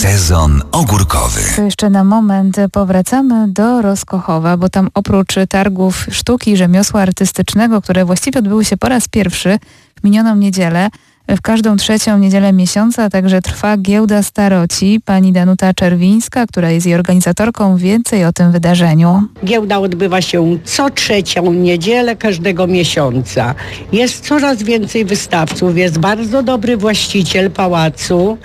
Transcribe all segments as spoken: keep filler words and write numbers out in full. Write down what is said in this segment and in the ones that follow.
Sezon ogórkowy. To jeszcze na moment powracamy do Rozkochowa, bo tam oprócz targów sztuki i rzemiosła artystycznego, które właściwie odbyły się po raz pierwszy w minioną niedzielę, w każdą trzecią niedzielę miesiąca także trwa giełda staroci. Pani Danuta Czerwińska, która jest jej organizatorką, więcej o tym wydarzeniu. Giełda odbywa się co trzecią niedzielę każdego miesiąca. Jest coraz więcej wystawców, jest bardzo dobry właściciel pałacu.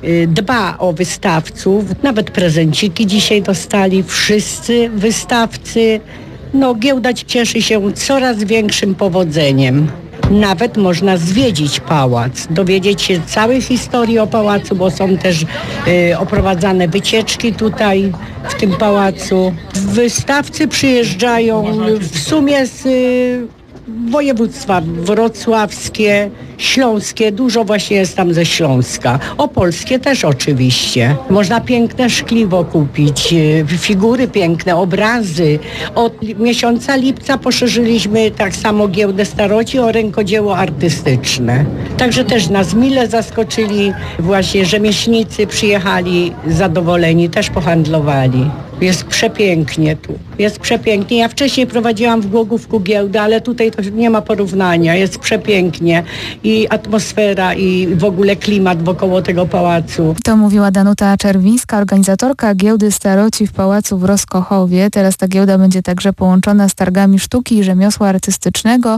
Dba o wystawców, nawet prezenciki dzisiaj dostali wszyscy wystawcy. No, giełda cieszy się coraz większym powodzeniem. Nawet można zwiedzić pałac, dowiedzieć się całej historii o pałacu, bo są też y, oprowadzane wycieczki tutaj w tym pałacu. Wystawcy przyjeżdżają w sumie z y, województwa wrocławskie, śląskie, dużo właśnie jest tam ze Śląska. Opolskie też oczywiście. Można piękne szkliwo kupić, figury piękne, obrazy. Od miesiąca lipca poszerzyliśmy tak samo giełdę staroci o rękodzieło artystyczne. Także też nas mile zaskoczyli, właśnie rzemieślnicy przyjechali zadowoleni, też pohandlowali. Jest przepięknie tu. Jest przepięknie. Ja wcześniej prowadziłam w Głogówku giełdę, ale tutaj to nie ma porównania. Jest przepięknie. I atmosfera, i w ogóle klimat wokoło tego pałacu. To mówiła Danuta Czerwińska, organizatorka giełdy staroci w pałacu w Rozkochowie. Teraz ta giełda będzie także połączona z targami sztuki i rzemiosła artystycznego.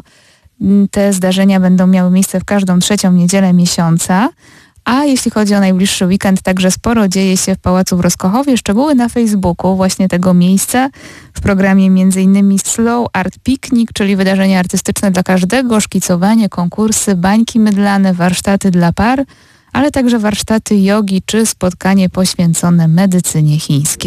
Te zdarzenia będą miały miejsce w każdą trzecią niedzielę miesiąca. A jeśli chodzi o najbliższy weekend, także sporo dzieje się w Pałacu w Rozkochowie. Szczegóły na Facebooku właśnie tego miejsca. W programie między innymi Slow Art Picnic, czyli wydarzenia artystyczne dla każdego, szkicowanie, konkursy, bańki mydlane, warsztaty dla par, ale także warsztaty jogi czy spotkanie poświęcone medycynie chińskiej.